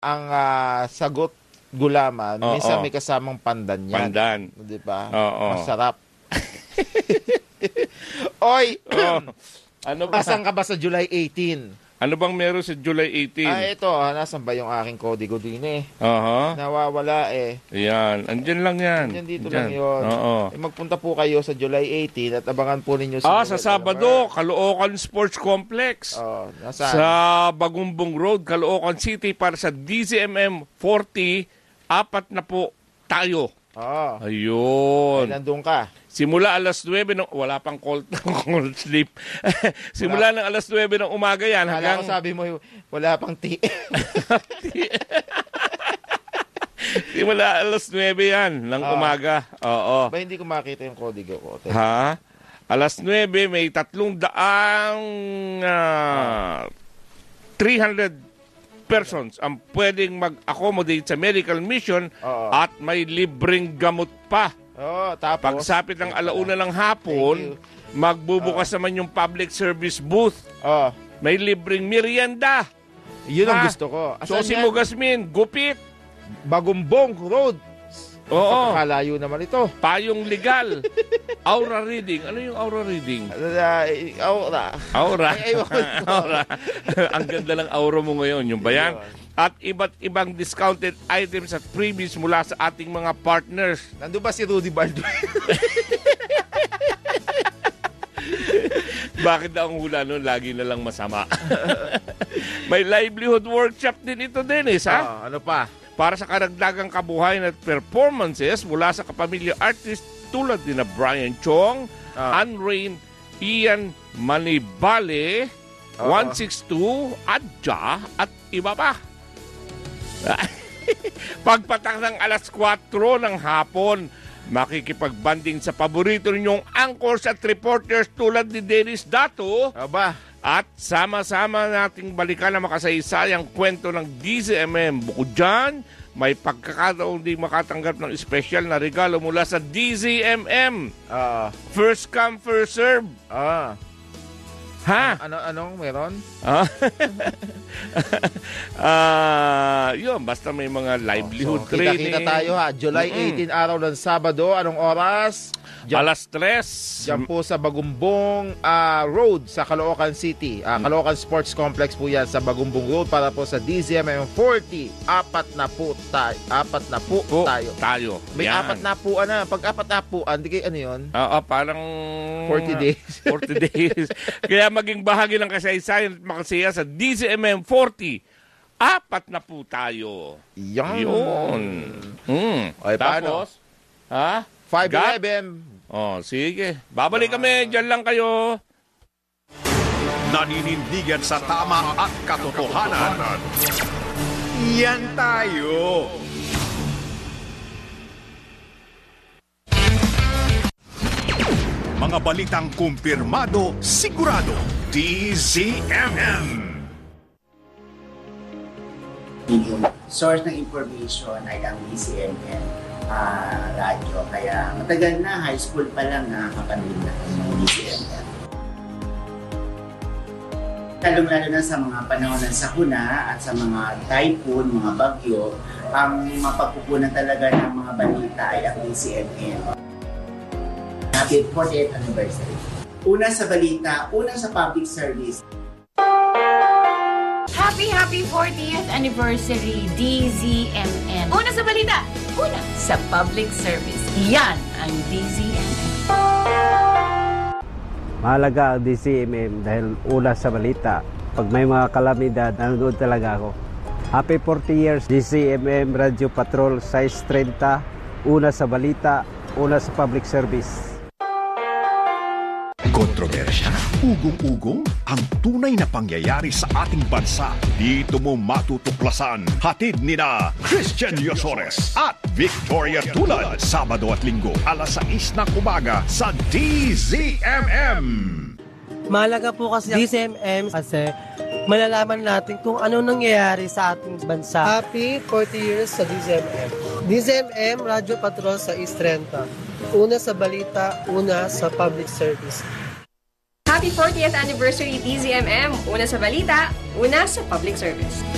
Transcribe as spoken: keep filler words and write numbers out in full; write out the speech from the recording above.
ang uh, sagot gulaman, Oo. minsan may kasamang pandan yan. Pandan. Di ba? Oo. Masarap. Oy! Oh. Ano ba? Asan ka ba sa July eighteen? Ano bang meron sa July eighteen? Ah, ito. Ah, nasan ba yung aking kodigo din eh? Aha. Nawawala eh. Ayan. Andyan lang yan. Andyan dito Andyan. lang yun. Oo. Eh, magpunta po kayo sa July eighteen at abangan po ninyo Ah, sa Sabado, Caloocan Sports Complex. Oh, nasaan? Sa Bagumbong Road, Caloocan City para sa D Z M M forty, apat na po tayo. Oh. Ayun. Ay, nandun ka. Simula alas nuwebe ng wala pang call, call sleep. Simula ng alas nuwebe ng umaga yan hanggang Hanggang sabi mo wala pang T. Simula alas nuwebe yan ng Ah. umaga. Oo. Ba hindi ko makita yung kodigo ko? Teka. Ha? Alas nuwebe may tatlong daang uh, three hundred persons ang pwedeng mag-accommodate sa medical mission Oo. at may libreng gamot pa. Oh, tapos Pagsapit ng alauna ng hapon, magbubukas naman yung public service booth. Oh, May libreng merienda. yun ang Ha? gusto ko. So Asan si yan? Mugasmin, gupit. Bagumbong Road. Oo. Kalayo naman ito. Payong legal. Aura reading. Ano yung aura reading? Uh, aura. Aura. Ay, ayun. Aura. Ang ganda ng aura mo ngayon. Yung ba yan? At iba't ibang discounted items at freebies mula sa ating mga partners. Nandun ba si Rudy Baldo? Bakit ang hula nun lagi na lang masama? May livelihood workshop din ito, Dennis, ha? Oh, ano pa? Para sa karagdagang kabuhayan at performances mula sa kapamilya artist tulad ni na Brian Chong, Ah. Ann Rain, Ian Manibale, Oo. one sixty-two, Adja, at iba pa. Pagpatak ng alas kwatro ng hapon, makikipagbanding sa paborito ninyong anchors at reporters tulad ni Dennis Dato Aba, at sama-sama nating balikan ang makasaysayang kwento ng D Z M M. Bukod dyan, may pagkakataong di makatanggap ng espesyal na regalo mula sa D Z M M. ah, First come, first serve. ah. Ha? Ano, anong meron? Ah, Ah, yun, basta may mga livelihood So, training. kita-kita tayo ha. July eighteen, araw ng Sabado. Anong oras? Diyan, Alas tres. diyan po sa Bagumbong ah, Road sa Caloocan City. Ah, Caloocan Sports Complex po yan sa Bagumbong Road para po sa D Z M M forty. Apat na po tayo. Apat na po Po, tayo. tayo. May Yan. apat na po na. Pag apat na po, di kayo ano yun? Oo, parang forty days. forty days. Kaya maging bahagi ng kasaysayan at makasaya sa D Z M M forty. Apat na po tayo. Yan. Yun. Mm. Okay, paano? Tapos, ha? five Got? eleven. Oh, sige. Babalik kami. Diyan lang kayo. Naninindigan sa tama at katotohanan. Yan tayo. Mga balitang kumpirmado, sigurado. D Z M M. Yung source ng information ay ang D Z M M uh, radyo. Kaya matagal na, high school pa lang nakakapanood na ng D Z M M. Lalong-lalo na sa mga panahon ng sakuna at sa mga typhoon, mga bagyo, ang mapagkukunan talaga ng mga balita ay ang D Z M M. Happy fortieth anniversary. Una sa balita, una sa public service. Happy, happy fortieth anniversary, D Z M M. Una sa balita, una sa public service. Yan ang D Z M M. Mahalaga ang D Z M M dahil una sa balita. Pag may mga kalamidad, nanonood talaga ako. Happy forty years, D Z M M Radio Patrol, size thirty, una sa balita, una sa public service. Kontrobersya, ugong-ugong, ang tunay na pangyayari sa ating bansa. Dito mo matutuklasan. Hatid ni na Christian Yosores at Victoria Tulad. Sabado at Linggo, alas sais ng umaga sa D Z M M. Mahalaga po kasi D Z M M kasi malalaman natin kung ano nangyayari sa ating bansa. Happy forty years sa D Z M M. D Z M M Radio Patrol sa East Trenta. Una sa balita, una sa public service. Happy fortieth anniversary D Z M M. Una sa balita, una sa public service.